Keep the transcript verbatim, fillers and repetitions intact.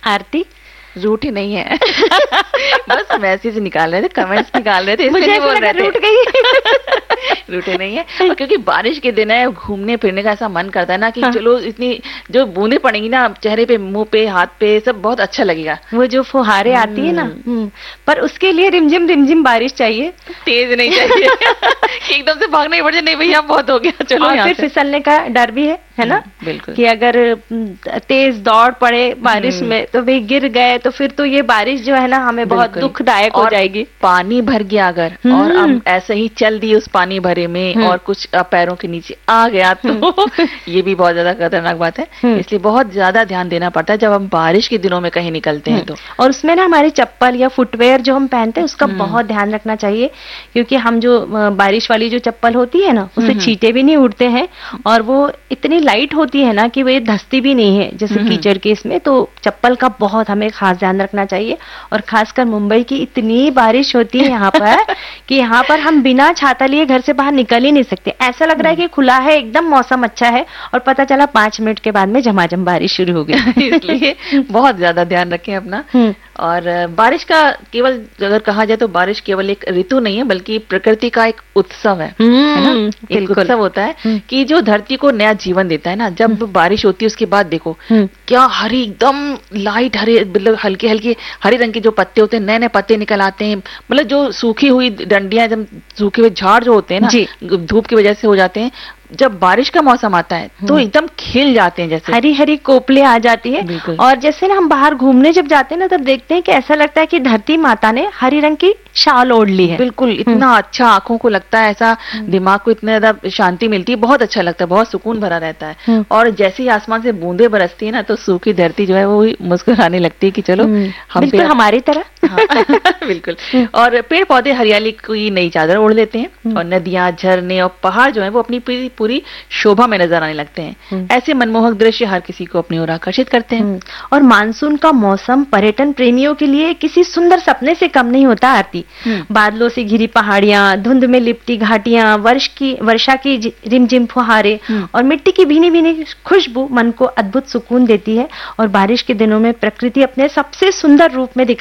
आरती रूठी नहीं है। बस मैसेज निकाल रहे थे, कमेंट्स निकाल रहे थे, इसलिए मुझे नहीं बोल रहे थे। रूठ गई। रूठे नहीं है, और क्योंकि बारिश के दिन है, घूमने फिरने का ऐसा मन करता है ना कि हाँ। चलो इतनी जो बूंदे पड़ेंगी ना चेहरे पे, मुंह पे, हाथ पे, सब बहुत अच्छा लगेगा। वो जो फुहारे आती है ना, पर उसके लिए रिमझिम रिमझिम बारिश चाहिए, तेज नहीं चाहिए कि एकदम से भागना ही पड़ जाए, नहीं भैया बहुत हो गया चलो। और फिर फिसलने का डर भी है है ना, बिल्कुल, कि अगर तेज दौड़ पड़े बारिश में तो भी गिर गए तो फिर तो ये बारिश जो है ना हमें बहुत दुखदायक हो जाएगी। पानी भर गया अगर, और हम ऐसे ही चल दिए उस पानी भरे में और कुछ पैरों के नीचे आ गया तो ये भी बहुत ज्यादा खतरनाक बात है। इसलिए बहुत ज्यादा ध्यान देना पड़ता है जब हम बारिश के दिनों में कहीं निकलते हैं तो। और उसमें ना हमारी चप्पल या फुटवेयर जो हम पहनते हैं उसका बहुत ध्यान रखना चाहिए, क्योंकि हम जो बारिश वाली जो चप्पल होती है ना उससे छींटे भी नहीं उड़ते हैं, और वो इतनी लाइट होती है ना कि वो धंसती भी नहीं है जैसे कीचड़ के इसमें। तो चप्पल का बहुत हमें खास ध्यान रखना चाहिए। और खासकर मुंबई की इतनी बारिश होती है यहाँ पर कि यहाँ पर हम बिना छाता लिए घर से बाहर निकल ही नहीं सकते। ऐसा लग रहा है कि खुला है, एकदम मौसम अच्छा है, और पता चला पांच मिनट के बाद में झमाझम बारिश शुरू हो गई। इसलिए बहुत ज्यादा ध्यान रखें अपना। और बारिश का केवल अगर कहा जाए तो बारिश केवल एक ऋतु नहीं है बल्कि प्रकृति का एक उत्सव है, है ना? एक उत्सव होता है कि जो धरती को नया जीवन देता है ना। जब बारिश होती है उसके बाद देखो क्या हरी, एकदम लाइट हरे, मतलब हल्के हल्के हरे रंग के जो पत्ते होते हैं, नए नए पत्ते निकल आते हैं। मतलब जो सूखी हुई डंडियां, एकदम सूखे हुए झाड़ जो होते हैं ना धूप की वजह से हो जाते हैं, जब बारिश का मौसम आता है तो एकदम खिल जाते हैं, जैसे हरी हरी कोपले आ जाती है। और जैसे ना हम बाहर घूमने जब जाते हैं ना तब देखते हैं कि ऐसा लगता है कि धरती माता ने हरी रंग की शाल ओढ़ ली है। बिल्कुल, इतना अच्छा आंखों को लगता है, ऐसा दिमाग को इतना ज्यादा शांति मिलती है, बहुत अच्छा लगता है, बहुत सुकून भरा रहता है। और जैसे ही आसमान से बूंदे बरसती है ना तो सूखी धरती जो है वो मुस्कुराने लगती है कि चलो हम बिल्कुल हमारी तरह। बिल्कुल। और पेड़ पौधे हरियाली की नई चादर ओढ़ लेते हैं, और नदियां, झरने और पहाड़ जो है वो अपनी पूरी पूरी शोभा में नजर आने लगते हैं। ऐसे मनमोहक दृश्य हर किसी को अपनी ओर आकर्षित करते हैं। और मानसून का मौसम पर्यटन प्रेमियों के लिए किसी सुंदर सपने से कम नहीं होता आरती। बादलों से घिरी पहाड़ियां, धुंध में लिपटी घाटियां, वर्ष की वर्षा की रिमझिम फुहारे और मिट्टी की भीनी भीनी खुशबू मन को अद्भुत सुकून देती है। और बारिश के दिनों में प्रकृति अपने सबसे सुंदर रूप में